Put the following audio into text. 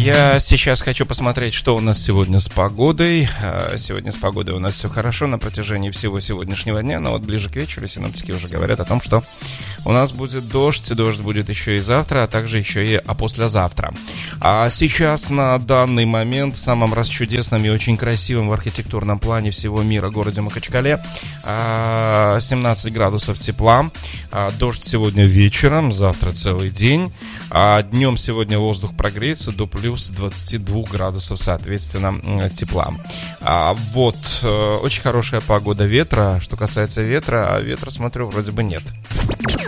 Я сейчас хочу посмотреть, что у нас сегодня с погодой. Сегодня с погодой у нас все хорошо на протяжении всего сегодняшнего дня, но вот ближе к вечеру синоптики уже говорят о том, что у нас будет дождь, дождь будет еще и завтра, а также еще и послезавтра. А сейчас на данный момент в самом расчудесном и очень красивом в архитектурном плане всего мира городе Махачкале 17 градусов тепла. Дождь сегодня вечером, завтра целый день. А днем сегодня воздух прогреется до плюс 22 градусов, соответственно, тепла. Очень хорошая погода, ветра. Что касается ветра, смотрю, вроде бы нет.